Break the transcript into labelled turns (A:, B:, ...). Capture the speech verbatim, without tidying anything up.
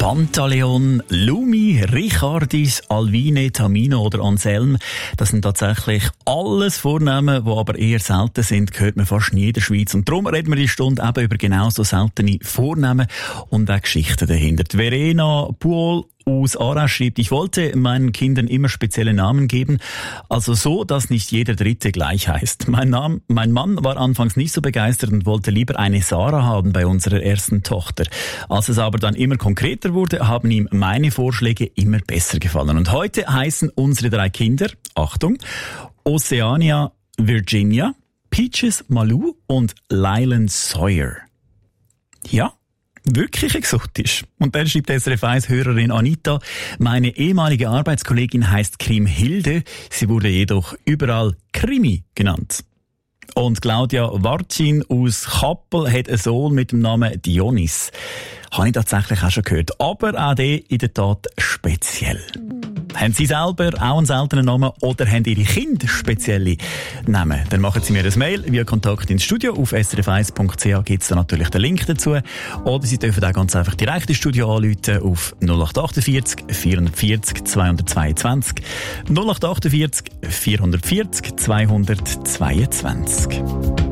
A: Pantaleon, Lumi, Richardis, Alvine, Tamino oder Anselm, das sind tatsächlich alles Vornamen, die aber eher selten sind, hört man fast nie in der Schweiz. Und darum reden wir die Stunde eben über genau so seltene Vornamen und auch Geschichten dahinter. Die Verena Puol aus Aarau schreibt, ich wollte meinen Kindern immer spezielle Namen geben, also so, dass nicht jeder Dritte gleich heißt. Mein, Name, mein Mann war anfangs nicht so begeistert und wollte lieber eine Sarah haben bei unserer ersten Tochter. Als es aber dann immer konkreter wurde, haben ihm meine Vorschläge immer besser gefallen. Und heute heißen unsere drei Kinder, Achtung, Oceania Virginia, Peaches Malou und Lylan Sawyer. Ja, wirklich exotisch. Und dann schreibt S R F eins Hörerin Anita, meine ehemalige Arbeitskollegin heißt Krimhilde, sie wurde jedoch überall Krimi genannt. Und Claudia Warcin aus Kappel hat einen Sohn mit dem Namen Dionys. Habe ich tatsächlich auch schon gehört. Aber auch der in der Tat speziell. Haben Sie selber auch einen seltenen Namen oder haben Ihre Kinder spezielle Namen? Dann machen Sie mir ein Mail via Kontakt ins Studio. Auf s r f eins punkt c h gibt es da natürlich den Link dazu. Oder Sie dürfen auch ganz einfach direkt ins Studio anrufen auf null acht achtundvierzig vierundvierzig zweihundertzweiundzwanzig. null acht achtundvierzig vierundvierzig zweihundertzweiundzwanzig.